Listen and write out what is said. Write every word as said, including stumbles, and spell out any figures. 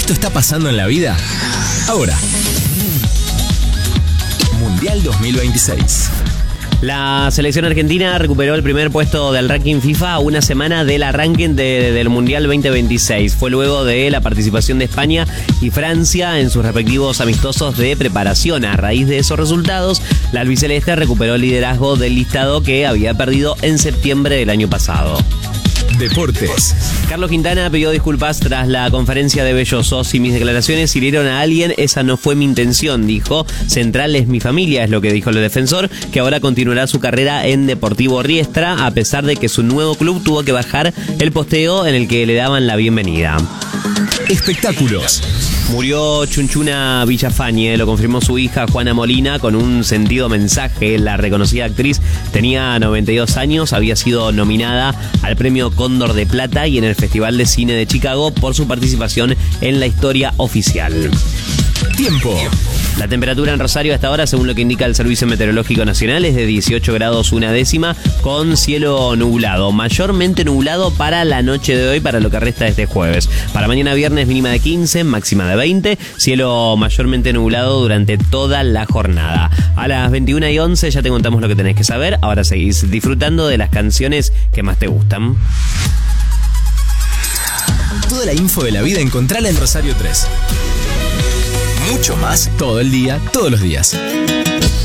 Esto está pasando en la vida ahora. Mundial dos mil veintiséis. La selección argentina recuperó el primer puesto del ranking FIFA a una semana del arranque de, del Mundial veinte veintiséis. Fue luego de la participación de España y Francia en sus respectivos amistosos de preparación. A raíz de esos resultados, la albiceleste recuperó el liderazgo del listado que había perdido en septiembre del año pasado. Deportes. Carlos Quintana pidió disculpas tras la conferencia de Belloso. Si mis declaraciones hirieron a alguien, esa no fue mi intención, dijo. Central es mi familia, es lo que dijo el defensor, que ahora continuará su carrera en Deportivo Riestra, a pesar de que su nuevo club tuvo que bajar el posteo en el que le daban la bienvenida. Espectáculos. Murió Chunchuna Villafañe, lo confirmó su hija Juana Molina con un sentido mensaje. La reconocida actriz tenía noventa y dos años, había sido nominada al premio Cóndor de Plata y en el Festival de Cine de Chicago por su participación en la historia oficial. Tiempo. La temperatura en Rosario hasta ahora, según lo que indica el Servicio Meteorológico Nacional, es de dieciocho grados una décima, con cielo nublado, mayormente nublado para la noche de hoy, para lo que resta de este jueves. Para mañana viernes, mínima de quince, máxima de veinte, cielo mayormente nublado durante toda la jornada. A las veintiuna y once ya te contamos lo que tenés que saber. Ahora seguís disfrutando de las canciones que más te gustan. Toda la info de la vida encontrala en Rosario tres. Mucho más todo el día, todos los días.